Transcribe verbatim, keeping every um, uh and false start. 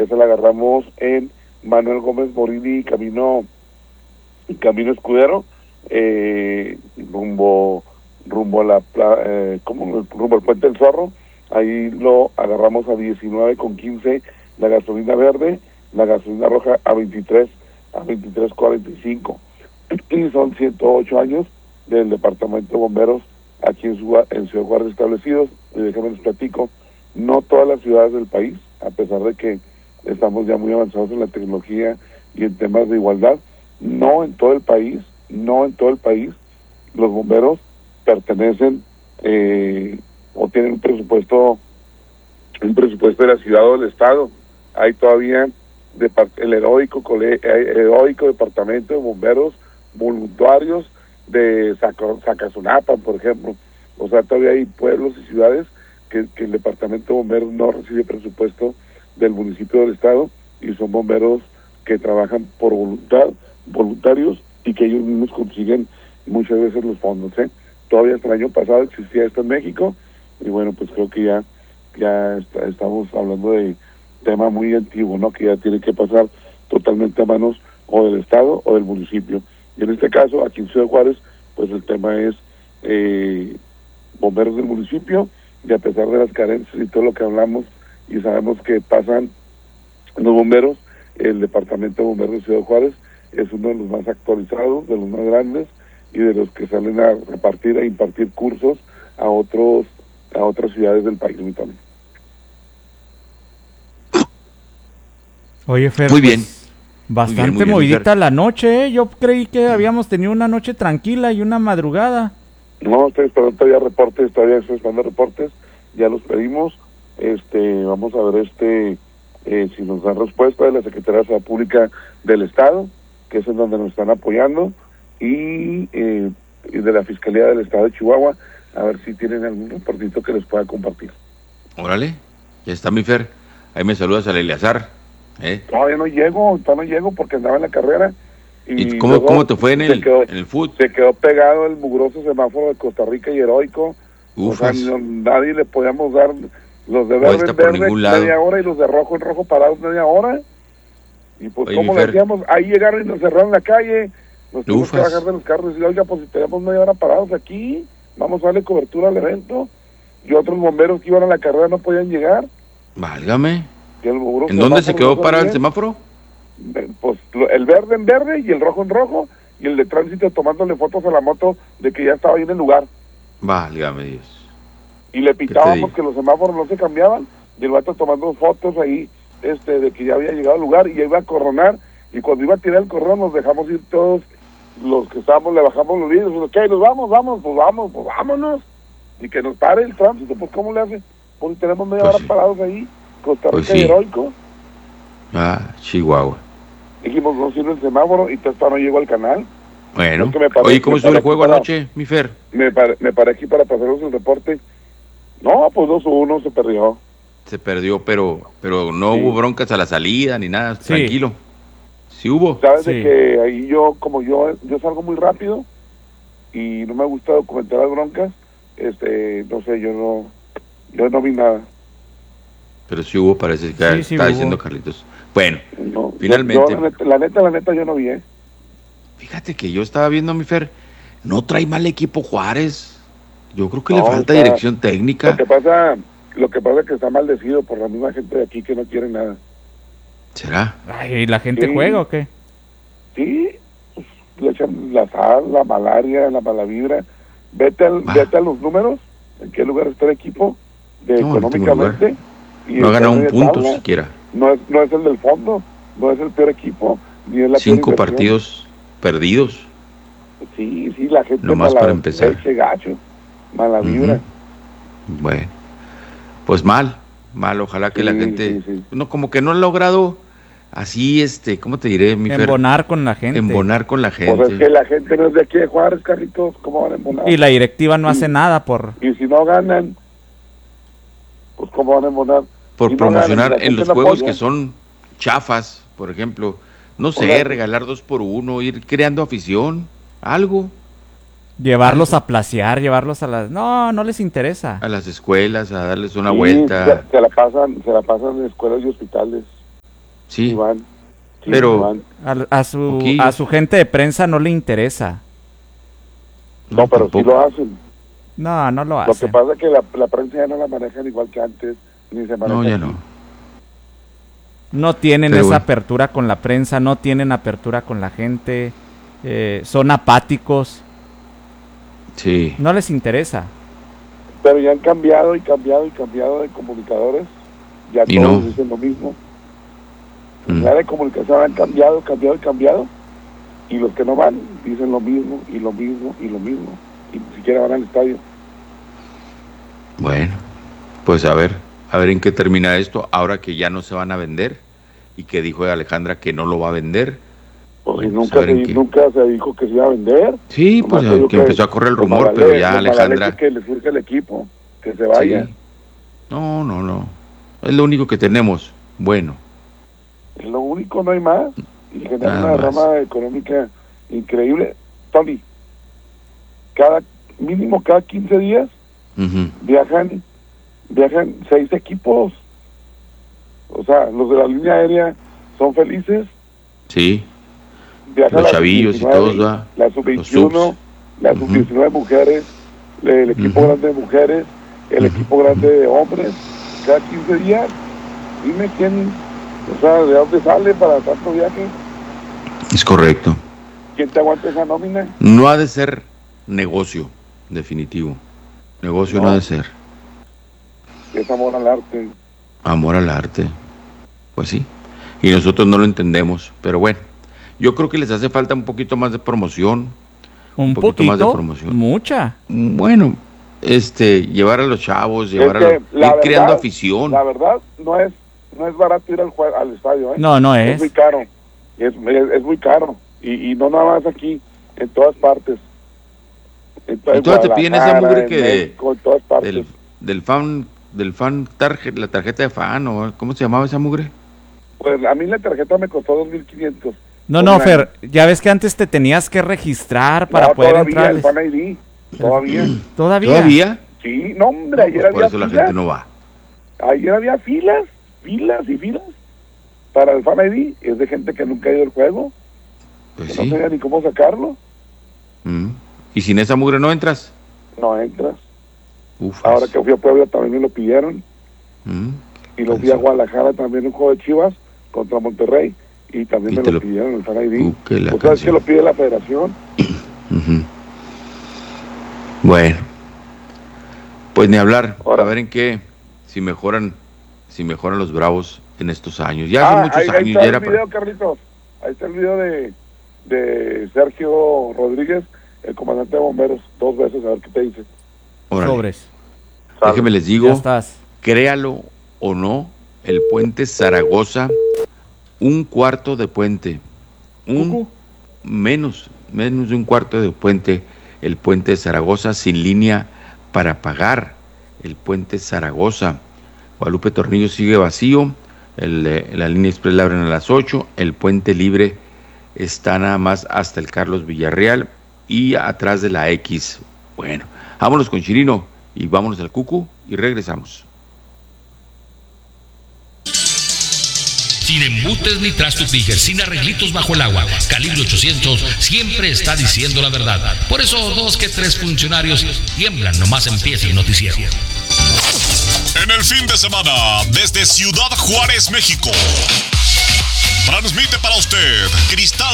esa la agarramos en Manuel Gómez Morini, camino, camino Escudero, eh, rumbo, rumbo a la, eh, ¿cómo? rumbo al Puente del Zorro. Ahí lo agarramos a diecinueve con quince la gasolina verde, la gasolina roja a veintitrés, a veintitrés cuarenta y cinco. Y son ciento ocho años del Departamento de Bomberos aquí en Ciudad, en Ciudad Juárez establecidos. Y déjenme les platico, no todas las ciudades del país, a pesar de que estamos ya muy avanzados en la tecnología y en temas de igualdad, no en todo el país, no en todo el país, los bomberos pertenecen eh, o tienen un presupuesto, un presupuesto de la ciudad o del estado. Hay todavía de, el heroico, cole, heroico Departamento de Bomberos voluntarios de Zacazunapa, por ejemplo. O sea, todavía hay pueblos y ciudades que, que el Departamento de Bomberos no recibe presupuesto del municipio del estado y son bomberos que trabajan por voluntad, voluntarios, y que ellos mismos consiguen muchas veces los fondos, ¿eh? Todavía hasta el año pasado existía esto en México, y bueno, pues creo que ya, ya está, estamos hablando de tema muy antiguo, ¿no? Que ya tiene que pasar totalmente a manos o del estado o del municipio. Y en este caso, aquí en Ciudad Juárez, pues el tema es eh, bomberos del municipio, y a pesar de las carencias y todo lo que hablamos, y sabemos que pasan los bomberos, el Departamento de Bomberos de Ciudad Juárez es uno de los más actualizados, de los más grandes, y de los que salen a repartir, a impartir cursos a otros, a otras ciudades del país también. Oye, Fer, muy bien. Pues, bastante muy bien, muy bien, movidita la noche, ¿eh? Yo creí que habíamos tenido una noche tranquila y una madrugada. No, estoy esperando todavía reportes, todavía estoy esperando reportes, ya los pedimos, este, vamos a ver este, eh, si nos dan respuesta de la Secretaría de Salud Pública del Estado, que es en donde nos están apoyando, y, eh, y de la Fiscalía del Estado de Chihuahua, a ver si tienen algún reportito que les pueda compartir. Órale, ya está mi Fer, ahí me saludas al Eleazar. ¿Eh? Todavía no llego, todavía no llego porque andaba en la carrera. ¿Y, ¿Y cómo, cómo te fue en el, quedó, en el fútbol? Se quedó pegado el mugroso semáforo de Costa Rica y heroico. Ufas. O sea, no, nadie le podíamos dar los de verde en verde media hora y los de rojo en rojo parados media hora. Y pues, Oye, ¿cómo le decíamos? Ahí llegaron y nos cerraron la calle. Nos tuvimos que bajar de los carros y decir, oiga, pues si tenemos media hora parados aquí, vamos a darle cobertura al evento. Y otros bomberos que iban a la carrera no podían llegar. Válgame. El ¿En dónde se quedó parado el semáforo? Pues el verde en verde y el rojo en rojo, y el de tránsito tomándole fotos a la moto de que ya estaba ahí en el lugar. Válgame Dios. Y le pitábamos que los semáforos no se cambiaban, y el vato tomando fotos ahí este de que ya había llegado al lugar y ya iba a coronar, y cuando iba a tirar el corrón nos dejamos ir todos los que estábamos, le bajamos los vidrios, y ¿qué? ¿Nos vamos? Vamos, pues vamos, pues vámonos. Y que nos pare el tránsito, pues ¿cómo le hace? Pues tenemos media pues hora sí. parados ahí. Costa Rica pues sí. Y heroico. Ah, Chihuahua. Dijimos, no sirve el semáforo y hasta no llegó al canal. Bueno, es que me paré, oye, ¿cómo estuvo el juego para, anoche, mi Fer? Me paré, me paré aquí para pasaros el reporte. No, pues dos uno se perdió. Se perdió, pero pero no sí. hubo broncas a la salida ni nada, sí. tranquilo. ¿Sí hubo? Sabes sí. de que ahí yo, como yo yo salgo muy rápido y no me gusta documentar las broncas, este, no sé, yo no, yo no vi nada. Pero sí hubo, parece que sí, sí está hubo. Diciendo Carlitos. Bueno, no, finalmente. Yo, la, neta, la neta, la neta, yo no vi, ¿eh? Fíjate que yo estaba viendo, mi Fer, no trae mal equipo Juárez. Yo creo que no, le falta está, dirección técnica. Lo que pasa, lo que pasa es que está maldecido por la misma gente de aquí que no quiere nada. ¿Será? Ay, ¿y la gente sí. juega o qué? Sí, pues, le echan la sal, la malaria, la mala vibra. Vete, al, ah. vete a los números, en qué lugar está el equipo, de no, económicamente. Y no ha ganado un punto tabla, siquiera. No es, no es el del fondo, no es el peor equipo, ni es la Cinco partidos perdidos. Sí, sí, la gente no más para empezar. Ese gacho, mala vibra. Uh-huh. Bueno, pues mal, mal, ojalá que sí, la gente, sí, sí. no, como que no ha logrado así, este, ¿cómo te diré, mi Fer? Embonar con la gente. Embonar con la gente. Pues es que la gente no es de aquí de Juárez, Carlitos, ¿cómo van a embonar? Y la directiva no y, hace nada por... Y si no ganan, pues ¿cómo van a embonar? Por si promocionar no ganan, en los no juegos apoya. Que son chafas, por ejemplo, no sé, Hola. regalar dos por uno, ir creando afición, algo. Llevarlos algo. A placear, llevarlos a las... No, no les interesa. A las escuelas, a darles una sí, vuelta. Se, se la pasan, se la pasan en escuelas y hospitales. Sí, sí van, sí, pero sí van. A, a su, Poquillos. a su gente de prensa no le interesa. No, pero sí tampoco. lo hacen. No, no lo Lo que hace. pasa es que la, la prensa ya no la manejan igual que antes, ni se maneja No, ya aquí. no. No tienen Pero esa bueno. apertura con la prensa, no tienen apertura con la gente, eh, son apáticos, Sí. no les interesa. Pero ya han cambiado y cambiado y cambiado de comunicadores. Ya Y todos no. dicen lo mismo. Mm. La de comunicación han cambiado, cambiado y cambiado. Y los que no van dicen lo mismo y lo mismo y lo mismo. Y ni siquiera van al estadio. Bueno, pues a ver, a ver en qué termina esto, ahora que ya no se van a vender y que dijo Alejandra que no lo va a vender. Pues Bueno, y pues nunca, a ver se, en qué. nunca se dijo que se iba a vender. Sí, Nomás pues se ya dijo que empezó a correr el lo rumor, mala pero leche- ya lo mala Alejandra. leche que le surge el equipo, que se vaya. Sí. No, no, no. Es lo único que tenemos. Bueno, Es lo único, no hay más. Y genera Nada una más. rama económica increíble. Tony, cada mínimo cada quince días ujú, viajan viajan seis equipos. O sea, los de la línea aérea son felices. sí, Viaja Los la chavillos y sub diecinueve, todos, va. la sub Los veintiuno, subs. la Ujú. sub diecinueve mujeres, el equipo Ujú. grande de mujeres, el Ujú. equipo grande de hombres. Cada quince días, dime quién, o sea, de dónde sale para tanto viaje, es correcto. quién te aguanta esa nómina. No ha de ser negocio, definitivo. Negocio no, No. ha de ser. Es amor al arte. Amor al arte. Pues sí. Y nosotros no lo entendemos. Pero bueno, yo creo que les hace falta un poquito más de promoción. Un poquito poquito, más de promoción. mucha. Bueno, este, llevar a los chavos, llevar Es a que, los, la ir verdad, creando afición. La verdad, no es no es barato ir al, jue- al estadio, ¿eh? No, no Es es. muy caro. Es, es, es muy caro. Y, y no nada más aquí, en todas partes. En to- Y en todas te piden esa Guadalajara, mugre en que de- México, en todas partes. Del, del fan, del fan tarjeta, la tarjeta de fan, o ¿cómo se llamaba esa mugre? Pues a mí la tarjeta me costó dos mil quinientos. No, no, Fer, ya ves que antes te tenías que registrar para no, poder todavía, entrar. el Fan I D, todavía. ¿Todavía. ¿Todavía? Sí, no, hombre, No, ayer pues por había eso la filas. gente no va. Ayer había filas, filas y filas. Para el Fan I D es de gente que nunca ha ido al juego, Pues que sí. no sabía ni cómo sacarlo. Mm. ¿Y sin esa mugre no entras? No entras. Uf. Ahora que fui a Puebla también me lo pidieron. Mm. Y lo Pues fui a sí. Guadalajara también un juego de Chivas contra Monterrey. Y también Y me te lo, lo- pidieron el Fan I D. Uh, que la O sea, es que canción. lo pide la federación. Ujú. Bueno, pues ni hablar. Ahora. A ver en qué, si mejoran, si mejoran los Bravos en estos años. Ya son Ah, muchos ahí, ahí años, está ya el era video, para... Carlitos. Ahí está el video de, de Sergio Rodríguez, el comandante de bomberos, dos veces, a ver qué te dice. Órale. Sobres. Déjeme les Ya digo, estás. créalo o no, el puente Zaragoza, un cuarto de puente, un Cucú. menos, menos de un cuarto de puente, el puente de Zaragoza sin línea para pagar, el puente Zaragoza. Guadalupe Tornillo sigue vacío, el, eh, la línea express la abren a las ocho, el puente libre está nada más hasta el Carlos Villarreal y atrás de la X. Bueno, vámonos con Chirino y vámonos al Cucu y regresamos. Sin embutes ni trasto pijer, sin arreglitos bajo el agua. Calibre ochocientos siempre está diciendo la verdad. Por eso dos que tres funcionarios tiemblan nomás empieza el noticiero. En el fin de semana, desde Ciudad Juárez, México, transmite para usted Cristal